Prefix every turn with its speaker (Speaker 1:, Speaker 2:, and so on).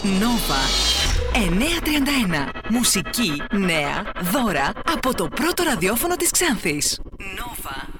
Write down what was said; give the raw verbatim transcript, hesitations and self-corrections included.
Speaker 1: Νόβα εννιακόσια τριάντα ένα. Μουσική, νέα, δώρα από το πρώτο ραδιόφωνο της Ξάνθης. Νόβα.